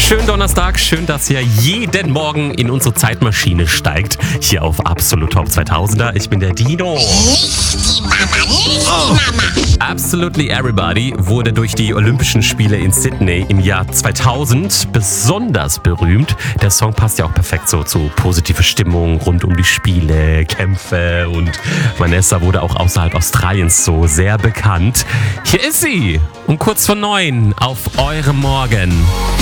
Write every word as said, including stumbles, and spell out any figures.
Schönen Donnerstag, schön, dass ihr jeden Morgen in unsere Zeitmaschine steigt. Hier auf Absolut Top zweitausender. Ich bin der Dino. Nicht die Mama, nicht die Mama. Absolutely Everybody wurde durch die Olympischen Spiele in Sydney im Jahr zweitausend besonders berühmt. Der Song passt ja auch perfekt so zu positive Stimmung rund um die Spiele, Kämpfe, und Vanessa wurde auch außerhalb Australiens so sehr bekannt. Hier ist sie um kurz vor neun auf eurem Morgen.